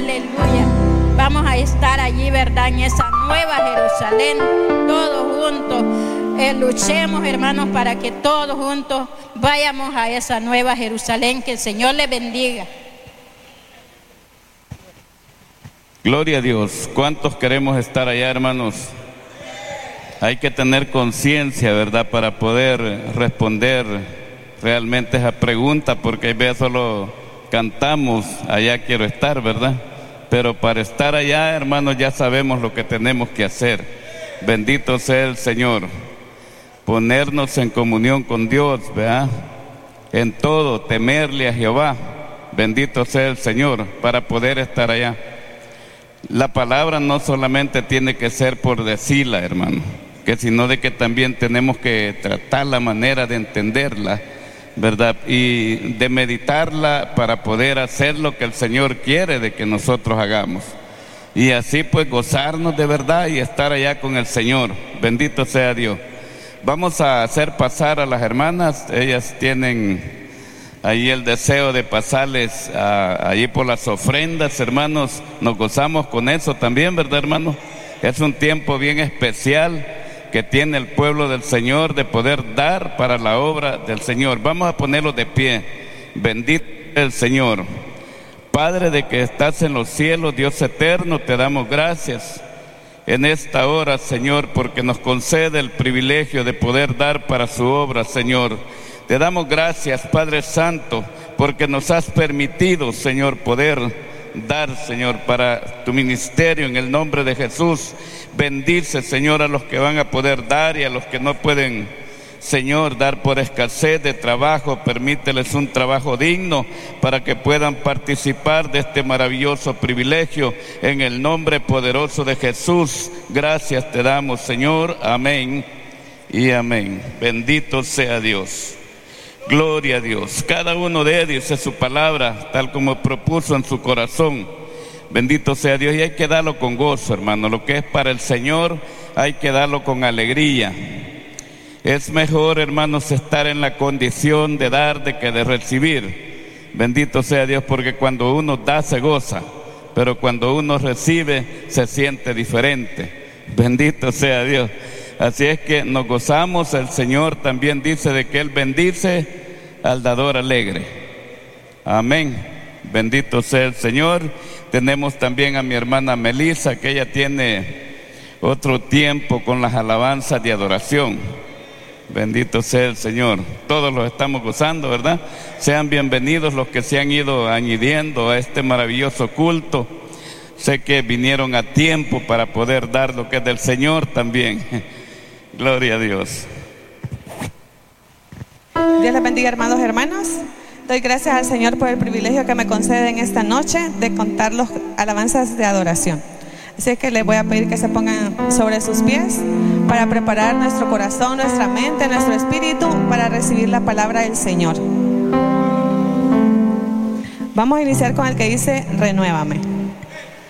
aleluya. Vamos a estar allí, ¿verdad? En esa nueva Jerusalén, todos juntos. Luchemos, hermanos, para que todos juntos vayamos a esa nueva Jerusalén. Que el Señor les bendiga. Gloria a Dios. ¿Cuántos queremos estar allá, hermanos? Hay que tener conciencia, ¿verdad?, para poder responder realmente esa pregunta, porque a veces solo cantamos, allá quiero estar, ¿verdad? Pero para estar allá, hermanos, ya sabemos lo que tenemos que hacer. Bendito sea el Señor. Ponernos en comunión con Dios, ¿verdad? En todo, temerle a Jehová. Bendito sea el Señor, para poder estar allá. La palabra no solamente tiene que ser por decirla, hermano, que sino de que también tenemos que tratar la manera de entenderla, ¿verdad? Y de meditarla para poder hacer lo que el Señor quiere de que nosotros hagamos. Y así pues gozarnos de verdad y estar allá con el Señor. Bendito sea Dios. Vamos a hacer pasar a las hermanas. Ellas tienen ahí el deseo de pasarles allí por las ofrendas, hermanos. Nos gozamos con eso también, ¿verdad, hermanos? Es un tiempo bien especial que tiene el pueblo del Señor de poder dar para la obra del Señor. Vamos a ponerlo de pie. Bendito el Señor. Padre de que estás en los cielos, Dios eterno, te damos gracias en esta hora, Señor, porque nos concede el privilegio de poder dar para su obra, Señor. Te damos gracias, Padre Santo, porque nos has permitido, Señor, poder dar, Señor, para tu ministerio en el nombre de Jesús. Bendice, Señor, a los que van a poder dar y a los que no pueden, Señor, dar por escasez de trabajo. Permíteles un trabajo digno para que puedan participar de este maravilloso privilegio en el nombre poderoso de Jesús. Gracias te damos, Señor. Amén y amén. Bendito sea Dios. Gloria a Dios. Cada uno de ellos dice su palabra tal como propuso en su corazón. Bendito sea Dios. Y hay que darlo con gozo, hermano. Lo que es para el Señor hay que darlo con alegría. Es mejor, hermanos, estar en la condición de dar de que de recibir. Bendito sea Dios, porque cuando uno da se goza, pero cuando uno recibe se siente diferente. Bendito sea Dios. Así es que nos gozamos. El Señor también dice de que Él bendice al dador alegre. Amén. Bendito sea el Señor. Tenemos también a mi hermana Melissa, que ella tiene otro tiempo con las alabanzas de adoración. Bendito sea el Señor. Todos los estamos gozando, ¿verdad? Sean bienvenidos los que se han ido añadiendo a este maravilloso culto. Sé que vinieron a tiempo para poder dar lo que es del Señor también. Gloria a Dios. Dios les bendiga, hermanos y hermanas. Doy gracias al Señor por el privilegio que me concede en esta noche de contar las alabanzas de adoración. Así es que les voy a pedir que se pongan sobre sus pies para preparar nuestro corazón, nuestra mente, nuestro espíritu para recibir la palabra del Señor. Vamos a iniciar con el que dice: renuévame.